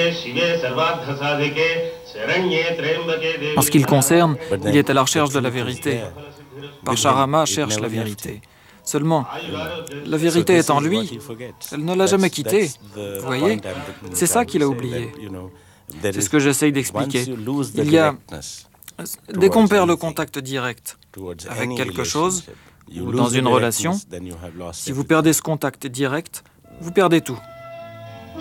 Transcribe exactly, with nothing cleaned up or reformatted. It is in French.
En ce qui le concerne, il est à la recherche de la vérité. Parsharama cherche la vérité. Seulement, la vérité est en lui, elle ne l'a jamais quitté. Vous voyez, c'est ça qu'il a oublié. C'est ce que j'essaye d'expliquer. Il y a, dès qu'on perd le contact direct avec quelque chose, ou dans une relation, si vous perdez ce contact direct, vous perdez tout.